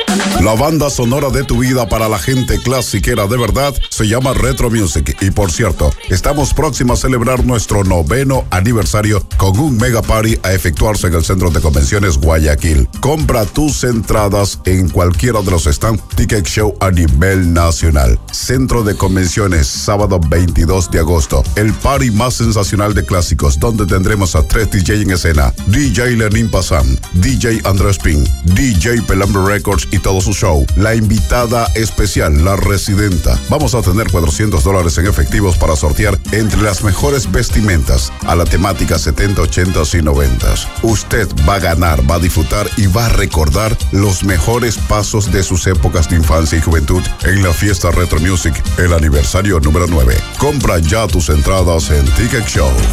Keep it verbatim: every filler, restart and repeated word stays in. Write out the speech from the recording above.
La banda sonora de tu vida para la gente clasiquera de verdad se llama Retro Music. Y por cierto, estamos próximos a celebrar nuestro noveno aniversario con un mega party a efectuarse en el Centro de Convenciones Guayaquil. Compra tus entradas en cualquiera de los stands Ticket Show a nivel nacional. Centro de Convenciones, sábado veintidós de agosto. El party más sensacional de clásicos, donde tendremos a tres D J en escena. D J Lenin Passan, D J Andrés Pin, D J Pelambre Records y todo su show. La invitada especial, la residenta. Vamos a tener cuatrocientos dólares en efectivos para sortear entre las mejores vestimentas a la temática setenta, ochenta y noventa. Usted va a ganar, va a disfrutar y va a recordar los mejores pasos de sus épocas de infancia y juventud en la fiesta Retro Music, el aniversario número nueve. Compra ya tus entradas en Ticket Show.